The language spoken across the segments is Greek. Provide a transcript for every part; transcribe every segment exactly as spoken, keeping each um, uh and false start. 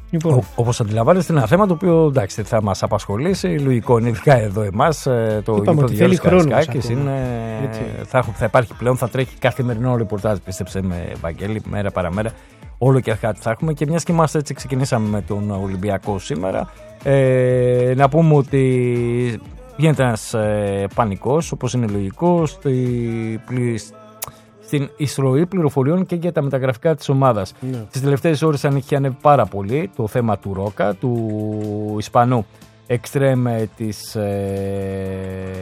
Λοιπόν. Όπως αντιλαμβάνεστε, είναι ένα θέμα το οποίο εντάξει, θα μας απασχολήσει. Λογικό είναι, ειδικά εδώ εμάς. Το γήπεδο του Γιώργου Καραϊσκάκης είναι. Θα, θα υπάρχει πλέον, θα τρέχει καθημερινό ρεπορτάζ, πίστεψε με Βαγγέλη, μέρα παραμέρα. Όλο και κάτι θα έχουμε. Και μιας και είμαστε έτσι, ξεκινήσαμε με τον Ολυμπιακό σήμερα. Ε, να πούμε ότι γίνεται ένας ε, πανικός, όπως είναι λογικό, στη, στην εισρωή πληροφοριών και για τα μεταγραφικά της ομάδας. Ναι. Τις τελευταίες ώρες έχει ανέβει πάρα πολύ το θέμα του Ρόκα, του Ισπανού εξτρέμ της ε,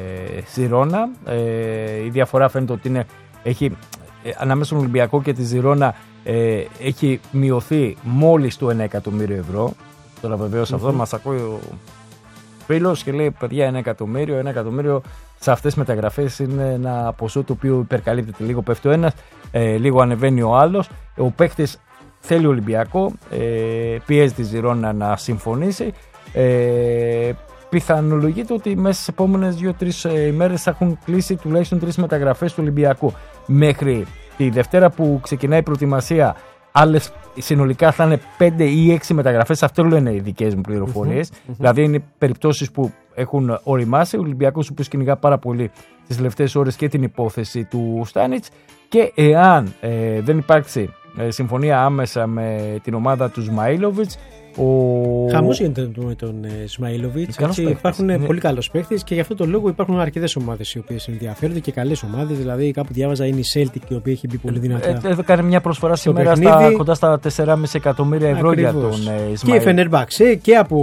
Ζιρόνα. Ε, η διαφορά φαίνεται ότι είναι, έχει, ε, ανάμεσα στον Ολυμπιακό και τη Ζιρόνα ε, έχει μειωθεί μόλις το ένα εκατομμύριο ευρώ. Τώρα βεβαίως mm-hmm. αυτό μας ακούει ο φίλος και λέει παιδιά ένα εκατομμύριο, ένα εκατομμύριο σε αυτές τις μεταγραφές είναι ένα ποσό το οποίο υπερκαλύπτεται, λίγο πέφτει ο ένας, ε, λίγο ανεβαίνει ο άλλος. Ο παίκτης θέλει Ολυμπιακό, ε, πιέζει τη Ζιρόνα να συμφωνήσει. Ε, πιθανολογείται ότι μέσα στις επόμενες δύο τρεις ημέρες θα έχουν κλείσει τουλάχιστον τρεις μεταγραφές του Ολυμπιακού. Μέχρι τη Δευτέρα που ξεκινάει η προετοιμασία, άλλες συνολικά θα είναι πέντε ή έξι μεταγραφές. Αυτό λένε οι δικές μου πληροφορίες. Mm-hmm, mm-hmm. Δηλαδή είναι περιπτώσεις που έχουν οριμάσει. Ο Ολυμπιακός, ο οποίος κυνηγά πάρα πολύ τις τελευταίες ώρες και την υπόθεση του Στάνιτς. Και εάν ε, δεν υπάρξει ε, συμφωνία άμεσα με την ομάδα του Σμαΐλοβιτς. Ο... Χαμός γίνεται με τον Σμαΐλοβιτς. Υπάρχουν ναι. πολύ καλός παίκτης και γι' αυτό το λόγο υπάρχουν αρκετές ομάδες οι οποίες ενδιαφέρονται και καλές ομάδες. Δηλαδή, κάπου διάβαζα είναι η Celtic η οποία έχει μπει πολύ δυνατά. Εδώ κάνει μια προσφορά σήμερα στα, κοντά στα τέσσερα κόμμα πέντε εκατομμύρια ευρώ. Ακριβώς. Για τον Σμαΐλοβιτς. Και η Φενερμπαξέ και από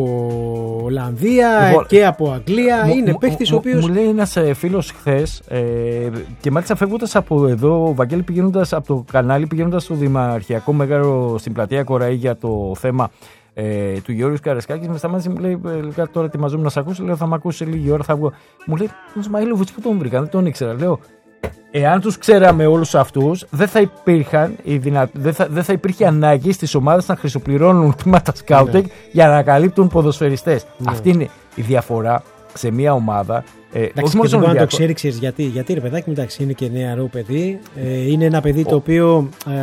Ολλανδία λοιπόν, και από Αγγλία. Μου, είναι παίκτης ο οποίος. Μου λέει ένας φίλος χθες ε, και μάλιστα φεύγοντας από εδώ, ο Βαγγέλη πηγαίνοντας από το κανάλι, πηγαίνοντας στο Δημαρχιακό Μέγαρο στην πλατεία Κοραή για το θέμα. Ε, του Γιώργου Καραϊσκάκης με σταμάτησε, μου λέει τώρα ετοιμαζόμουν να σε ακούσω, λέω θα με ακούσει λίγη ώρα, θα βγω. Μου λέει τον Σμαΐλοβιτς που τον βρήκα, δεν τον ήξερα. Λέω εάν τους ξέραμε όλους αυτούς δεν θα υπήρχαν δυνα... δεν, θα... δεν θα υπήρχε ανάγκη στις ομάδες να χρυσοπληρώνουν τμήματα σκάουτινγκ ναι. για να καλύπτουν ποδοσφαιριστές. Ναι. Αυτή είναι η διαφορά σε μια ομάδα. Ε, εντάξει, και το το ξέρει, ξέρεις γιατί. Γιατί ρε παιδάκι, εντάξει, είναι και νεαρό παιδί. Ε, είναι ένα παιδί το οποίο ε,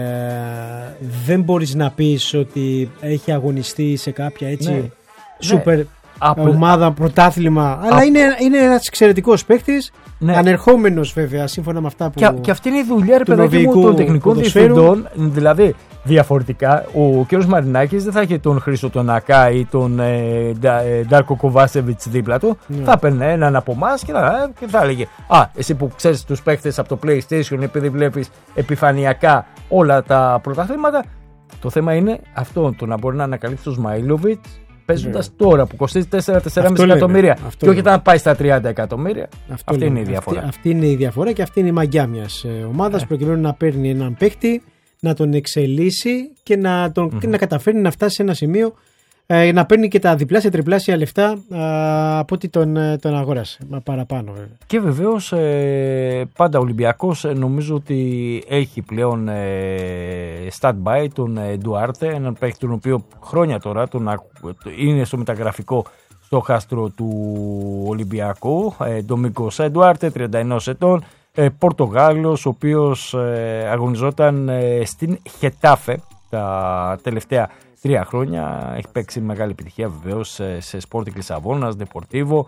δεν μπορείς να πεις ότι έχει αγωνιστεί σε κάποια έτσι ναι, σούπερ ναι. ομάδα, πρωτάθλημα. Αλλά Α... είναι, είναι ένας εξαιρετικός παίκτης. Ναι. Ανερχόμενος βέβαια σύμφωνα με αυτά που. Και, και αυτή είναι η δουλειά ρε παιδάκι μου των τεχνικών διευθυντών. Δηλαδή διαφορετικά ο κ. Μαρινάκης δεν θα είχε τον Χρήστο τον Ακά ή τον ε, Ντάρκο Κοβάσεβιτς δίπλα του. Ναι. Θα έπαιρνε έναν από εμάς και, και θα έλεγε α, εσύ που ξέρεις τους παίχτες από το PlayStation επειδή βλέπεις επιφανειακά όλα τα πρωταθλήματα. Το θέμα είναι αυτό, το να μπορεί να ανακαλύψει τον Σμαΐλοβιτς παίζοντας yeah. τώρα που κοστίζει τέσσερα με τέσσερα κόμμα πέντε εκατομμύρια και όχι όταν πάει στα τριάντα εκατομμύρια. Αυτό αυτή λέμε. είναι η διαφορά. Αυτή, αυτή είναι η διαφορά και αυτή είναι η μαγιά μιας ομάδας yeah. προκειμένου να παίρνει έναν παίκτη, να τον εξελίσσει και να, τον, mm-hmm. και να καταφέρνει να φτάσει σε ένα σημείο ε, να παίρνει και τα διπλάσια τριπλάσια λεφτά ε, από ό,τι τον, τον αγόρασε. Παραπάνω βέβαια. Και βεβαίως ε, πάντα ο Ολυμπιακός ε, νομίζω ότι έχει πλέον ε, stand-by τον ε, Ντουάρτε, έναν παίκτη τον οποίο χρόνια τώρα τον, είναι στο μεταγραφικό στο χάστρο του Ολυμπιακού. Ε, Ντομίκος Ντουάρτε, τριάντα ένα ετών, ε, Πορτογάλος, ο οποίος ε, αγωνιζόταν ε, στην Χετάφε τα τελευταία τρία χρόνια. Έχει παίξει μεγάλη επιτυχία βεβαίως σε Sporting Λισαβόνας, Deportivo,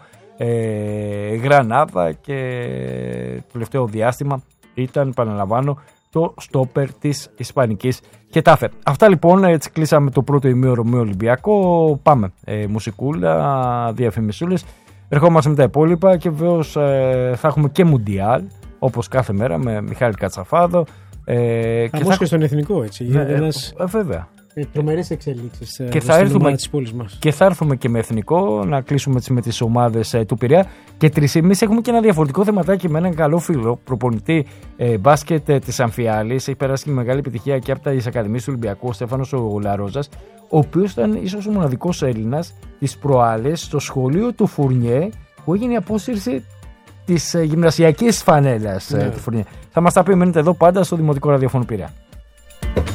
ε, Γρανάδα και το τελευταίο διάστημα ήταν, επαναλαμβάνω, το στόπερ της Ισπανικής Χετάφε. Αυτά λοιπόν, έτσι κλείσαμε το πρώτο ημίωρο με Ολυμπιακό. Πάμε, ε, μουσικούλα, διαφημισούλες. Ερχόμαστε με τα υπόλοιπα και βεβαίως ε, θα έχουμε και Μουντιάλ, όπως κάθε μέρα με Μιχάλη Κατσαφάδο. Ε, και θα... και στον εθνικό έτσι. Ναι, ένας... ε, βέβαια. Τρομερές εξελίξεις και θα, έρθουμε, της πόλης μας. Και θα έρθουμε και με εθνικό να κλείσουμε με τις ομάδες ε, του Πειραιά. Και τρεις εμείς έχουμε και ένα διαφορετικό θεματάκι με έναν καλό φίλο, προπονητή ε, μπάσκετ ε, της Αμφιάλης. Έχει περάσει και μεγάλη επιτυχία και από τις Ακαδημίες του Ολυμπιακού, ο Στέφανος ο Λαρόζας, ο οποίος ήταν ίσως ο μοναδικός Έλληνας της προάλλες στο σχολείο του Φουρνιέ που έγινε η απόσυρση της ε, γυμνασιακής φανέλας ε, ναι. του Φουρνιέ. Θα μας τα πει, μένετε εδώ πάντα στο Δημοτικό Ραδιόφωνο Πειραιά.